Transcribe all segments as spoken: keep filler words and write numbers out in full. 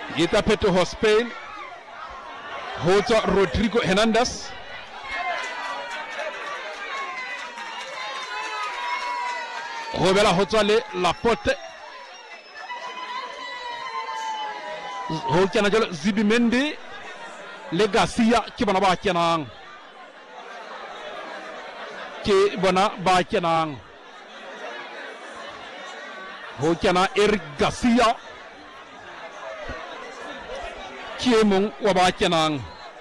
Gita Peto ho Spain. Hoto Rodrigo Hernandez. Rovela Hotole Laporte. Hokana Jolo Zibimendi. Legacia Kibana Bakianang. Ki Bona Bakianang. Hokana Eric Garcia. Kiemung Wabakianang.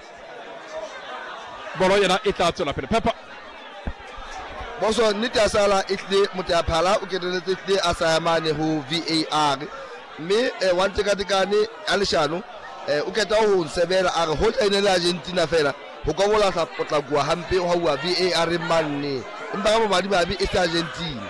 Boloyana Itatula Pepa. Bonso nita sala itli mutapala ukedele itli asayamane hu V A R me wante katikani alishano uketa hu severa ar hol ene la Argentina fela hukobola sa potla gwa hampe hu V A R manni imbaga mabadi babi est Argentina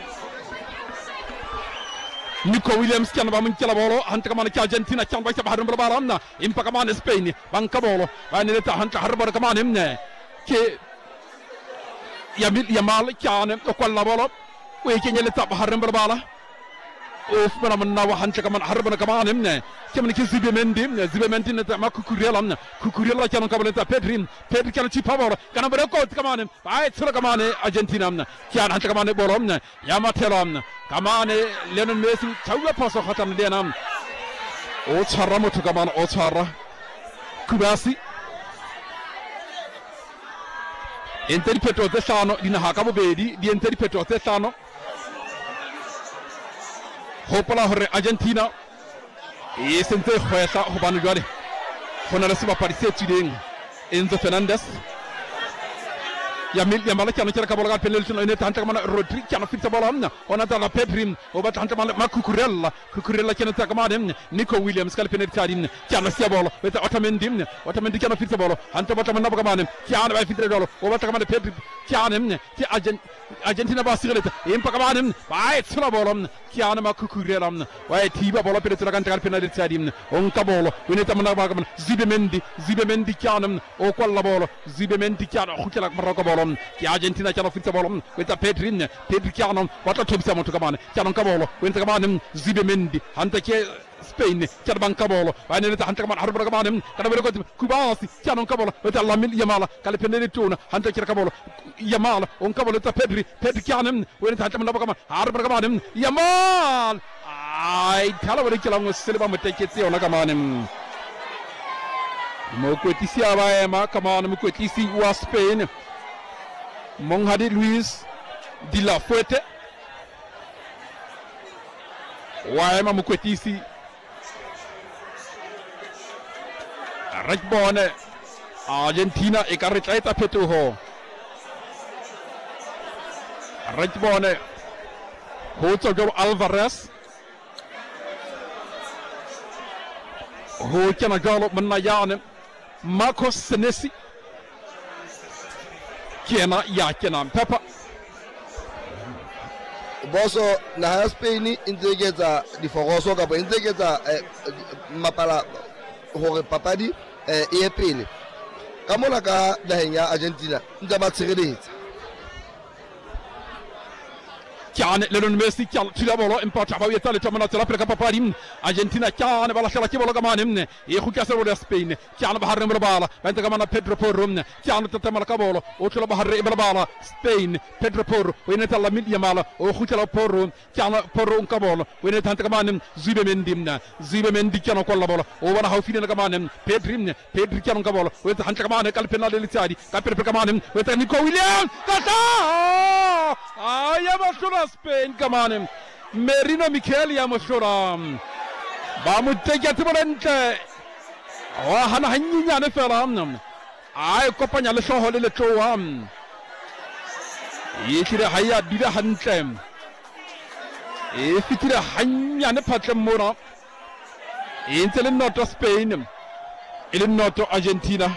Nico Williams kian ba mun kala bolo hanta kamana ki Argentina kian ba ba harum bala amna impa kamana Spain banka bolo ba ne ta hanta harbar kamana himne ke Yamil Yamal kian ko kolla bolo we ke nyele ta ba harum bala of bana man nawa hanta kamana harbar kamana himne kemen ki zibe mendim ne zibe mentin ta ma kukurela amna kukurela kian kamana ta Pedrin Pedri kian ci pabolo kana bare ko kamana ba ay tsura kamana Argentina amna kian hanta kamana bolo amna yamatelo amna kamane Lionel Messi tawa paso khatam denam o charra moto kamane o charra Kubasi interpreto tesano dina hakabo bedi di interpreto tesano hopala hore Argentina e sente khoesa hobanu jode hona resiba parise tudeng Enzo Fernandez Yamil Yamal kian kira kabol gal penel tino ene tanta kamana Rodri kian fitta bolamna ona tala Pedrin o ba tanta mal Kukurella Kukurella kian ta kamana Nico Williams kal penel tadin kian sia bolo beta Otamendi Otamendi kian fitta bolo hanta bata man kamana kian ba fitta dolo o ba kamana Pedri kian ne ki Argentina ba sigaleta impa kamana ba tsula bolom kian ma Kukurella wa tiba bolo penel tala kanta kal penel tadin on ka bolo wene tamana ba kamana Zibemendi Zibemendi kian o kolla bolo Zibemendi kian khukela maroko bolo ki Argentina kiano fitta bolom weta Pedrin Pedri kiano wata tobisa moto kamane kiano kabolo wenta kamane Zibemendi hanta ke Spain kiano banka bolo wani neta hanta kamane harba kamane kana bele ko Kubasi kiano kabolo weta Lamil Yamal kala penele tuna hanta kira kabolo Yamal on kabolo ta Pedri Pedri kiano wenta hanta manaba kamane harba kamane Yamal ay tala wale kiano selba mteketi ona kamane mo ko tisia ba ma kamane mo ko tisi wa Spain Monghadi Luis de la Fuente Waema Mukwetisi Rajbone Argentina e carretata Petuho Rajbone Hoto Joe Alvarez Hochana Galo Manayane Marcos Senesi Kiena ya kiena Peppa Boso na Spain integeza di foroso kapo integeza mapala hore papadi e pele kamona ka dahenya Argentina ndaba tsegeletse Kiane Lionel Messi kian tila bolo impata ba yeta le tamana tla preka papadim Argentina kiane bala shala ki bolo kamanem e khu kiasa bolo Spain kiane ba harre bala banta kamana Pedro Porro kiane tatamala ka bolo o tla ba harre bala Spain Pedro Porro wena tala Lamil Yamal o khu tla Porro kiane Porro ka bolo wena tanta kamanem Zibemendi na Zibemendi kiane ko la bolo o wana hawfine na kamanem Pedrim Pedri kiane ka bolo weta tanta kamanem kal penal le tiadi ka per kamanem weta Nico Williams kata ayama shura Spain kamanem Merino Michel Yamoshora Bamutega Tiborente Oh Hana Hanya ne Feram Ay Kopanya le Shoho le Choam Yitira Haya Bida Hantem Ifitira Hanya ne Patamora Intel not Spain Il not Argentina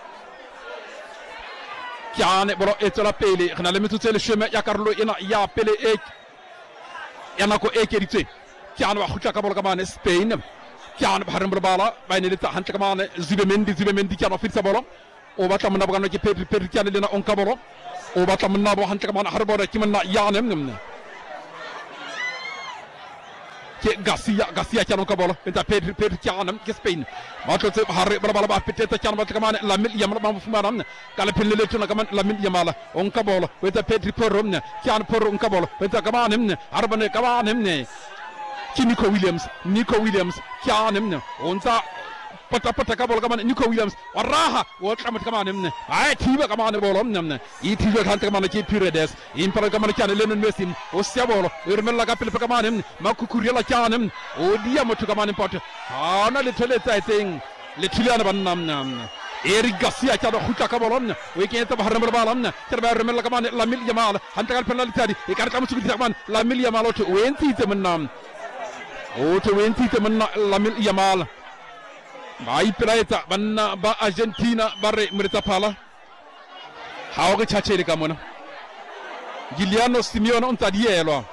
Kiane bolo etola pele khana le metutse le chemin ya Carlo ina ya pele ek yana ko ekerite kiane wa khutaka bolo kamane Spain kiane baharam bala bayne le ta hanta kamane Zibemendi Zibemendi kiane fitsa bolo o bata manna bagano ki Pedri Pedri kiane lena on kabolo o bata manna bo hanta kamane harbo re kimanna yanem nem ke Garcia Garcia chano ka bola benta Pedri Pedri chanam ke Spain ma to se harre bala bala ba peteta chano ba kamane la mil yamala ma fumaram kala pelle to na kaman la mil yamala on ka bola benta Pedri porom chan por on ka bola benta kamane arbane kamane ki Nico Williams Nico Williams chanam on sa pata pata ka bola kamane Nico Williams waraha wo kamat kamane ay tiba kamane bola namne i tiba kan kamane ki Paredes in para kamane chane lenen Messi o sia bola irmella ka pelle kamane makku kurela chanam o dia motu kamane pot ana le tele taiting le tuliana bannam nam Eric Garcia chado khuta ka bola we ke ta bahar balam terba irmella kamane la mil yamal hanta kal penalty tadi e kar kam sugi kamane la mil yamal to wenti temnam o to wenti temna la mil yamal Mai Praeta banna ba Argentina barre merita pala hawga chachele kamona Giuliano Simeone on tadielo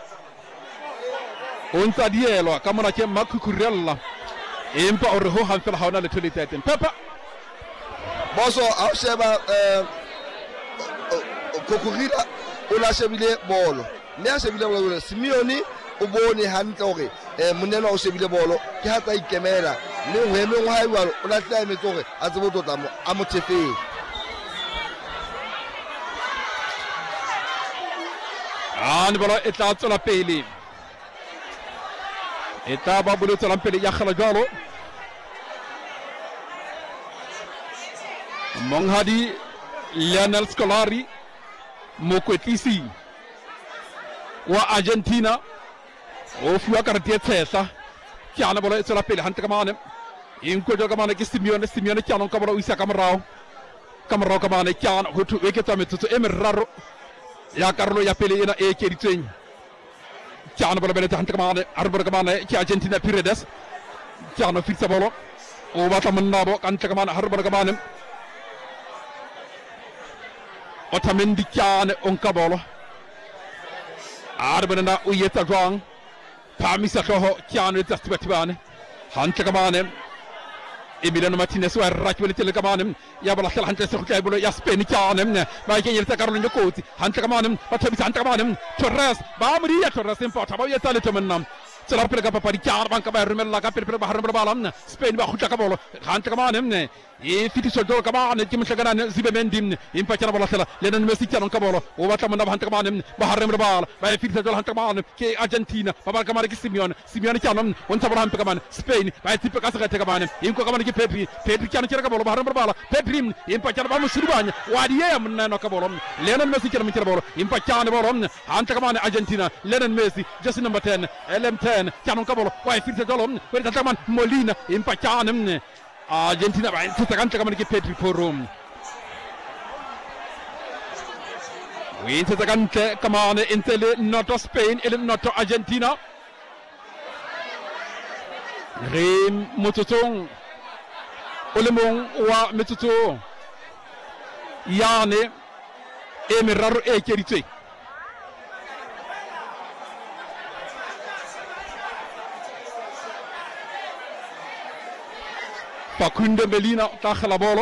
on tadielo kamona ke Marco Kurella empa orho han fil hawna le tolitaten papa boso awsheba euh Kokurila ola shebile bolo ne shebile bolo Simeone uboni hantore e muneno shebile bolo ke hata ikemela le weme ngo haiwa o la tla metore a tsebo tota mo a mo tsefe an bala etla tsala pele eta ba bulu tsala pele ya khala jalo monghadi Lionel Scolari mo kwetisi wa Argentina o fuwa karate tsesa kiana bala tsala pele hanta kamane in ko joga mane Simeone Simeone kiano kabaro isa kamarao kamarao kamane kiano hutu weketa metuto emeraro ya Carlo ya pele ina e kedi teng kiano bala bele hanta kamane arbor kamane ki Argentina Paredes kiano fixa bolo o bata mannabo kanta kamane arbor kamane Otamendi kiane on kabolo arbor na uyeta jong pamisa toho kiano tastibane hanta kamane Emiliano Martinez wa rakbele tele kamane ya bala khal hanta sokh kay bolo ya Spain kianem ba ke yelta Carlo nyokoti hanta kamane batabi hanta kamane Torres ba amri ya Torres import ba ya tale to menam sala pele ka pari kiar banka ba rumel ka pele pele ba harum balam Spain ba khuta ka bolo hanta kamane ne e fiti so do kamane kim sagana zibe mendim impa kana bala sala lenen Messi kianon ka bolo o wata man ba hanta kamane ba harum bala ba fiti so do hanta kamane ke Argentina ba ba kamane ki Simeone Simeone kianon on sabra hanta kamane Spain ba tipe ka sagata kamane inko kamane ki Pedri Pedri kianon kira ka bolo ba harum bala Pedri impa kana ba musribanya wadi yam nano ka bolo lenen Messi kianon kira bolo impa kana bolo hanta kamane Argentina lenen Messi just number ten L M ten kianon ka bolo wa fiti so do we hanta kamane Molina impa kana Argentina ba intenta kanta kamane ki Pedri forum we intenta kanta kamane intele noto Spain ele noto Argentina Rem mototong olemong wa metoto yane emiraro e kerite Facundo Melina takhala bolo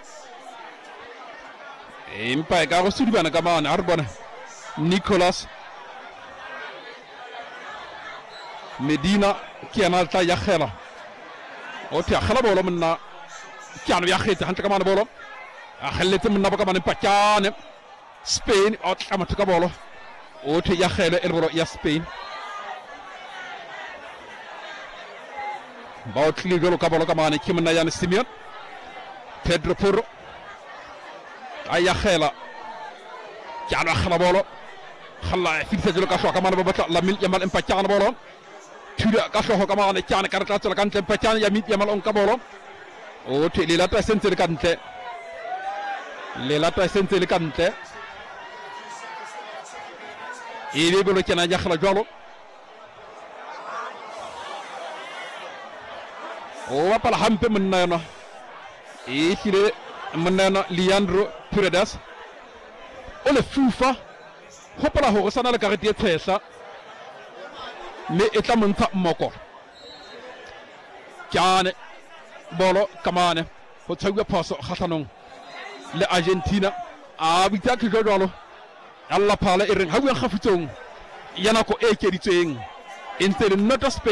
impa ga suribana kamane arbona Nicolas Medina kiana ta yakhela o ta khala bolo minna kiana yakhita hanta kamane bolo akhalete minna ba kamane pachane Spain o tamata ka bolo o ta yakhela el bolo ya Spain Bautli golo kabolo kamane kimna yan Simeone Pedro Porro aya khela kiana khala bolo khalla fi tajlo ka so kamane babata la mil yamal impa kiana bolo tuda ka so kamane kiana karata to kan tempa kiana yamit yamal on kabolo o te lila ta sentel kante lila ta sentel kante ile golo kiana jakhla jolo o wapala hampe menna e kile menna Leandro Paredes ole fufa hopala ho sana la karete tsesa me etla monta moko kiane bolo kamane ho tsaga paso khatanong le Argentina a bita ke jodolo alla pala irin hawi khafitong yana ko e kedi teng intel nota Spain